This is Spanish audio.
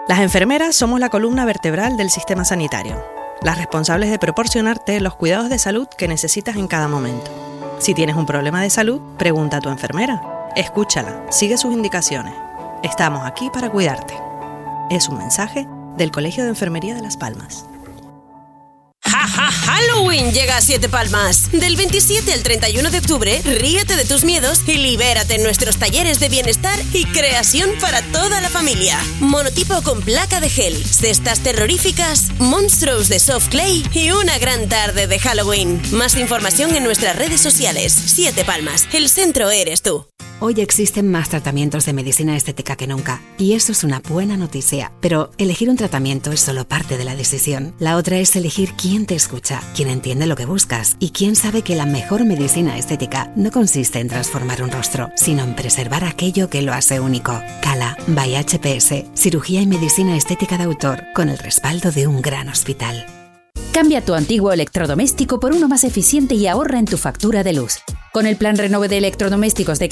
Las enfermeras somos la columna vertebral del sistema sanitario, las responsables de proporcionarte los cuidados de salud que necesitas en cada momento. Si tienes un problema de salud, pregunta a tu enfermera. Escúchala, sigue sus indicaciones. Estamos aquí para cuidarte. Es un mensaje del Colegio de Enfermería de Las Palmas. ¡Ja, ja! Halloween llega a Siete Palmas. Del 27 al 31 de octubre, ríete de tus miedos y libérate en nuestros talleres de bienestar y creación para toda la familia. Monotipo con placa de gel, cestas terroríficas, monstruos de soft clay y una gran tarde de Halloween. Más información en nuestras redes sociales. Siete Palmas, el centro eres tú. Hoy existen más tratamientos de medicina estética que nunca, y eso es una buena noticia. Pero elegir un tratamiento es solo parte de la decisión. La otra es elegir quién te escucha, quién entiende lo que buscas y quién sabe que la mejor medicina estética no consiste en transformar un rostro, sino en preservar aquello que lo hace único. Cala by HPS, cirugía y medicina estética de autor, con el respaldo de un gran hospital. Cambia tu antiguo electrodoméstico por uno más eficiente y ahorra en tu factura de luz. Con el plan Renove de electrodomésticos de